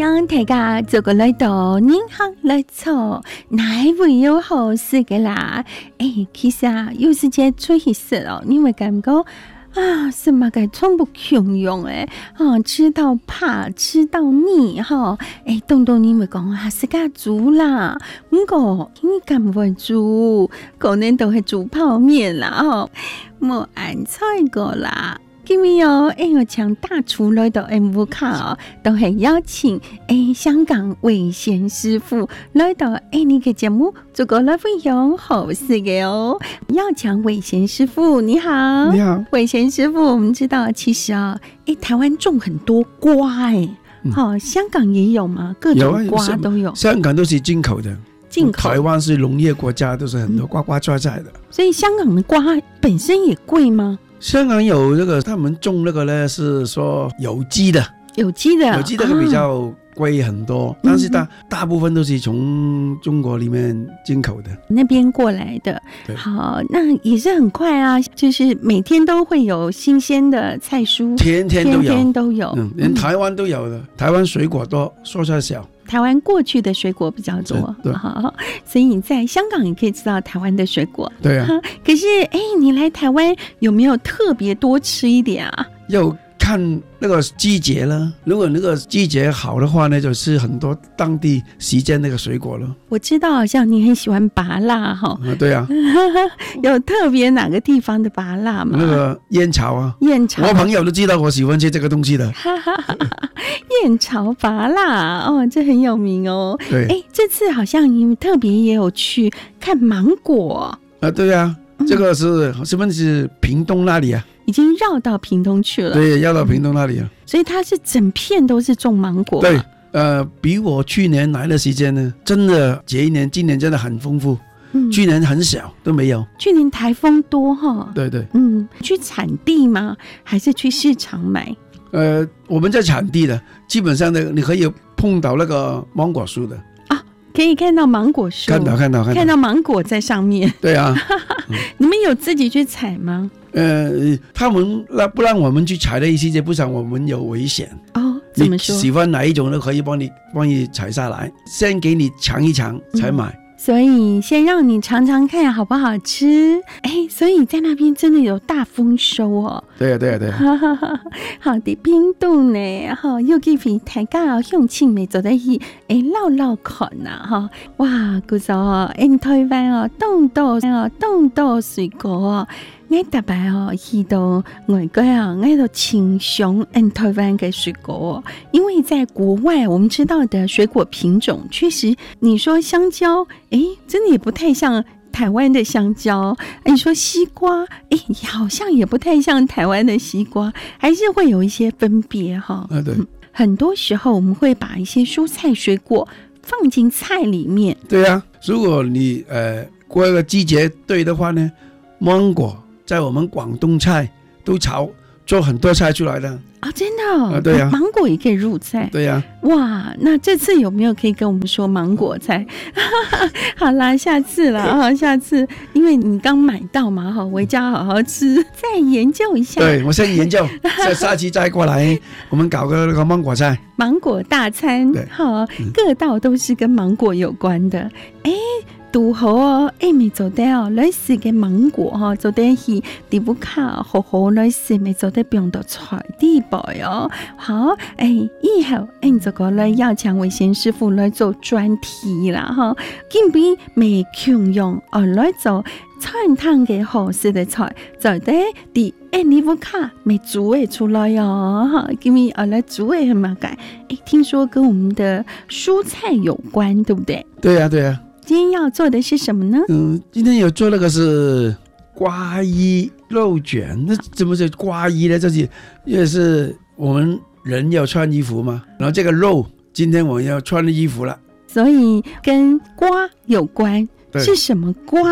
迎大家做個來到銀行來做，哪會有好事嘅啦？其實啊，有時間出去食哦，你會感覺啊，什麼嘅從不窮用吃到怕，吃到膩哈，動動你會講啊，自家煮啦，不過你敢會煮，可能都係煮泡麵啦，冇按菜過啦。今日我請大廚來到 M 卡都係邀請香港偉賢師傅來到你嘅節目，做個來分享好事嘅哦。要請偉賢師傅，你好， 你好， 偉賢師傅，我們知道其實台灣種很多瓜香港也有嗎？各種瓜都有。 香港都是進口的， 進口。 台灣是農業國家，都是很多瓜瓜菜菜的。 所以香港的瓜本身也貴嗎？ 香港有那個，他們種那個呢，是說有機的， 有機的那個比較貴很多，但是大部分都是從中國裡面進口的， 那邊過來的。好，那也是很快啊，就是每天都會有新鮮的菜蔬， 天天都有，連台灣都有的。台灣水果多，蔬菜少。 台灣過去的水果比較多，好，所以你在香港也可以吃到台灣的水果。 對啊， 可是你來台灣有沒有特別多吃一點啊？ 要看那個季節了，如果那個季節好的話呢，就吃很多當地時間那個水果了。 我知道好像你很喜歡芭樂哈， 對啊， 有特別哪個地方的芭樂嗎？ 那個燕巢啊， 燕巢， 我朋友都知道我喜歡吃這個東西的。 燕巢芭樂這很有名哦。 對， 這次好像你們特別也有去看芒果啊。對啊，這個是不是屏東那裡啊？ 已經繞到屏東去了。 對，繞到屏東那裡啊。 所以它是整片都是種芒果。 對，比我去年來的時間呢，真的今年真的很豐富。去年很小，都沒有。 去年颱風多哈。 對對。 去產地嗎？還是去市場買？ 我們在產地的，基本上呢，你可以碰到那個芒果樹的啊，可以看到芒果樹，看到芒果在上面。 對啊。 你們有自己去採嗎？ 他們不讓我們去採的意思，就不想我們有危險。 哦，怎麼說？ 你喜歡哪一種都可以幫你採下來，先給你嘗一嘗才買。 所以先讓你嘗嘗看好不好吃。所以在那邊真的有大豐收哦。 對啊對啊對啊。 好的，冰凍呢，又幾片大家鄉親咪做得去撈看啊，哇，嗰種台灣凍到水果特別去到外國都欣賞台灣嘅水果，因為在國外我們知道的水果品種，確實你說香蕉，真的也不太像台灣的香蕉，你說西瓜，好像也不太像台灣的西瓜，還是會有一些分別哈。 對， 很多時候我們會把一些蔬菜水果放進菜裡面。 對啊，如果你過一個季節對的話呢，芒果在我們廣東菜都做很多菜出來的啊，真的對啊， 芒果也可以入菜。 對啊， 哇，那這次有沒有可以跟我們說芒果菜？好啦，下次了下次，因為你剛買到嘛，回家好好吃，再研究一下。 對，我先研究，下次再過來，我們搞個那個芒果菜， 芒果大餐。好，各道都是跟芒果有關的。拄好咪做得來時嘅芒果做得去地不卡好來時咪做得變到菜地步好，以後你就個來要請偉賢師傅來做專題啦兼比未強用來做餐湯嘅好食的菜，就得地地不卡咪煮嘅出來兼比來煮嘅係嘛解？聽說跟我們的蔬菜有關，對不對？ 對啊對啊。 今天要做的是什麼呢？ 今天有做那個是瓜衣肉卷。那怎麼是瓜衣呢？就是因為是我們人要穿衣服嘛，然後這個肉今天我們要穿的衣服了， 所以跟瓜有關。是什麼瓜呢？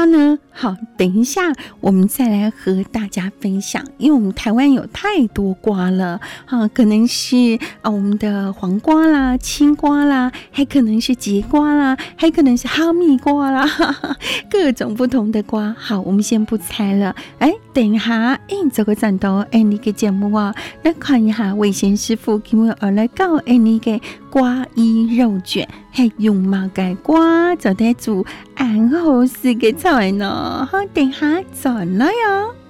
好，等一下我们再来和大家分享，因为我们台湾有太多瓜了，可能是我们的黄瓜啦、青瓜啦，还可能是节瓜啦，还可能是哈密瓜啦，各种不同的瓜。好，我们先不猜了，等一下，这个站到你嘅节目啊，来看一下魏贤师傅今日来教你嘅瓜衣肉卷，系用嘛嘅瓜就得做啱好食嘅菜呢。好，等下再來哦。